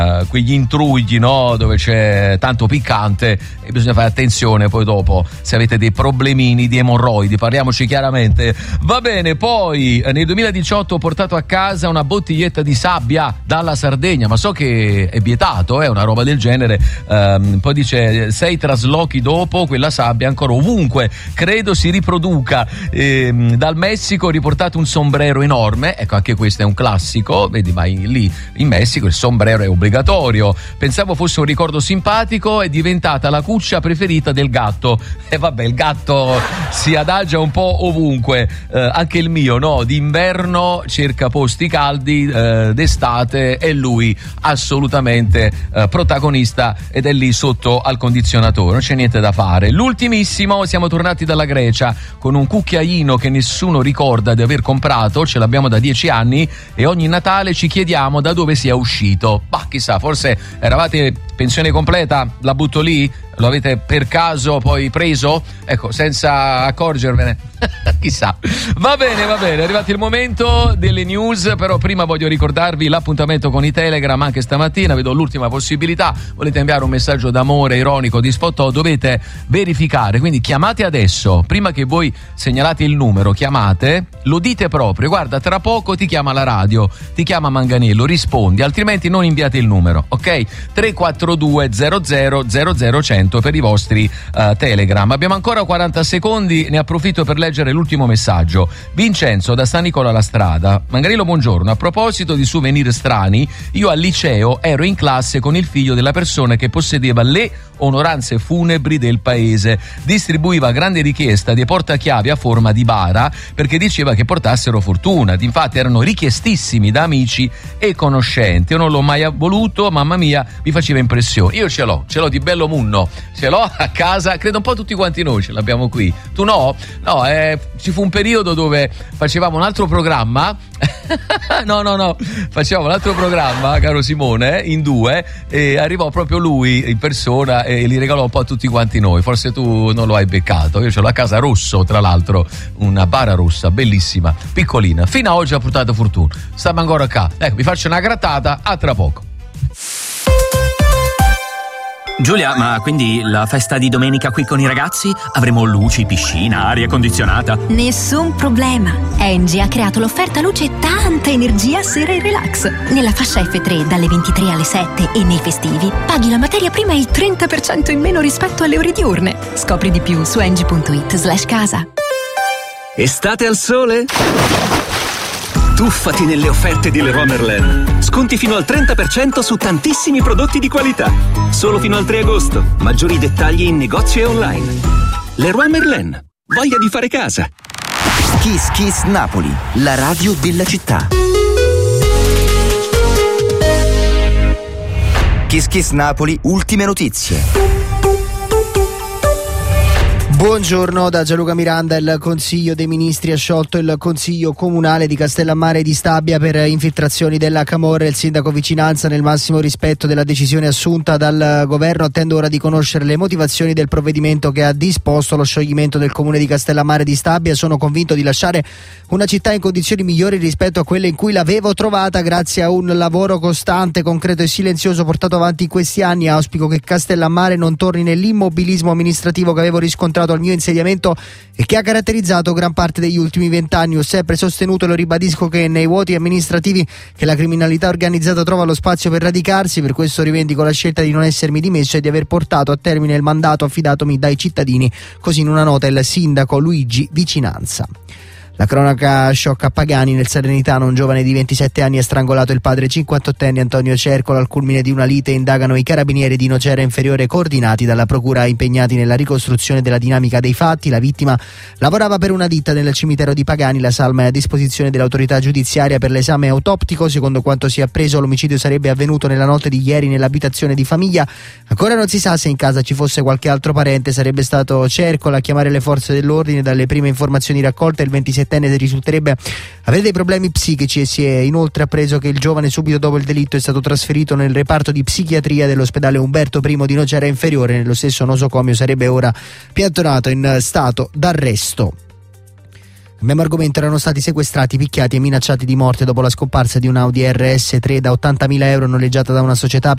quegli intrugli, no, dove c'è tanto piccante, e bisogna fare attenzione poi dopo se avete dei problemini di emorroidi, parliamoci chiaramente. Va bene, poi nel 2018 ho portato a casa una bottiglietta di sabbia dalla Sardegna, ma so che è vietato, una roba del genere. Poi dice 6 traslochi dopo quella sabbia ancora ovunque, credo si riproduca. Dal Messico ho riportato un sombrero enorme, ecco, anche questo è un classico, vedi, ma lì in Messico il sombrero è obbligatorio. Pensavo fosse un ricordo simpatico, è diventata la cuccia preferita del gatto. E vabbè, il gatto si adagia un po' ovunque, anche il mio, no? D'inverno cerca posti caldi, d'estate è lui assolutamente protagonista ed è lì sotto al condizionatore, non c'è niente da fare. L'ultimissimo, siamo tornati dalla Grecia con un cucchiaino che nessuno ricorda di aver comprato, ce l'abbiamo da 10 anni e ogni Natale ci chiediamo da dove sia uscito. Bah, chissà, forse eravate pensione completa, la butto lì, lo avete per caso poi preso, ecco, senza accorgervene. Chissà. Va bene, è arrivato il momento delle news, però prima voglio ricordarvi l'appuntamento con i Telegram anche stamattina, vedo l'ultima possibilità. Volete inviare un messaggio d'amore ironico di Spot, dovete verificare, quindi chiamate adesso, prima che voi segnalate il numero, chiamate, lo dite proprio, guarda, tra poco ti chiama la radio, ti chiama Manganello, rispondi, altrimenti non inviate il numero, ok? 342 00 00 per i vostri Telegram. Abbiamo ancora 40 secondi, ne approfitto per leggere l'ultimo messaggio. Vincenzo da San Nicola alla Strada. Manganello, buongiorno, a proposito di souvenir strani, io al liceo ero in classe con il figlio della persona che possedeva le onoranze funebri del paese, distribuiva a grande richiesta dei portachiavi a forma di bara perché diceva che portassero fortuna, infatti erano richiestissimi da amici e conoscenti. Io non l'ho mai voluto, mamma mia, mi faceva impressione. Io ce l'ho di bello munno, ce l'ho a casa, credo un po' tutti quanti noi ce l'abbiamo qui. Tu no? No, ci fu un periodo dove facevamo un altro programma no, facevamo un altro programma, caro Simone, in due, e arrivò proprio lui in persona e li regalò un po' a tutti quanti noi. Forse tu non lo hai beccato, io ce l'ho a casa, rosso tra l'altro, una bara rossa bellissima, piccolina, fino a oggi ha portato fortuna, stiamo ancora qua. Ecco, vi faccio una grattata, a tra poco. Giulia, ma quindi la festa di domenica qui con i ragazzi? Avremo luci, piscina, aria condizionata? Nessun problema. Engie ha creato l'offerta luce e tanta energia sera in relax. Nella fascia F3 dalle 23 alle 7 e nei festivi paghi la materia prima il 30% in meno rispetto alle ore diurne. Scopri di più su engie.it/casa. Estate al sole? Tuffati nelle offerte di Leroy Merlin. Sconti fino al 30% su tantissimi prodotti di qualità. Solo fino al 3 agosto. Maggiori dettagli in negozio e online. Leroy Merlin. Voglia di fare casa. Kiss Kiss Napoli, la radio della città. Kiss Kiss Napoli, ultime notizie. Buongiorno da Gianluca Miranda. Il Consiglio dei Ministri ha sciolto il Consiglio Comunale di Castellammare di Stabia per infiltrazioni della Camorra. Il sindaco Vicinanza, nel massimo rispetto della decisione assunta dal governo, attende ora di conoscere le motivazioni del provvedimento che ha disposto lo scioglimento del comune di Castellammare di Stabia. Sono convinto di lasciare una città in condizioni migliori rispetto a quelle in cui l'avevo trovata grazie a un lavoro costante, concreto e silenzioso portato avanti in questi anni. Auspico che Castellammare non torni nell'immobilismo amministrativo che avevo riscontrato al mio insediamento e che ha caratterizzato gran parte degli ultimi 20 anni. Ho sempre sostenuto e lo ribadisco che nei vuoti amministrativi che la criminalità organizzata trova lo spazio per radicarsi. Per questo rivendico la scelta di non essermi dimesso e di aver portato a termine il mandato affidatomi dai cittadini. Così in una nota il sindaco Luigi Vicinanza. La cronaca sciocca a Pagani. Nel Salernitano un giovane di 27 anni ha strangolato il padre 58enne Antonio Cercola. Al culmine di una lite indagano i carabinieri di Nocera Inferiore coordinati dalla procura impegnati nella ricostruzione della dinamica dei fatti. La vittima lavorava per una ditta nel cimitero di Pagani. La salma è a disposizione dell'autorità giudiziaria per l'esame autoptico. Secondo quanto si è appreso, l'omicidio sarebbe avvenuto nella notte di ieri nell'abitazione di famiglia. Ancora non si sa se in casa ci fosse qualche altro parente. Sarebbe stato Cercola a chiamare le forze dell'ordine. Dalle prime informazioni raccolte, il 27enne risulterebbe avere dei problemi psichici e si è inoltre appreso che il giovane subito dopo il delitto è stato trasferito nel reparto di psichiatria dell'ospedale Umberto I di Nocera Inferiore. Nello stesso nosocomio sarebbe ora piantonato in stato d'arresto. Cambiamo argomento. Erano stati sequestrati, picchiati e minacciati di morte dopo la scomparsa di un Audi RS3 da 80.000 euro noleggiata da una società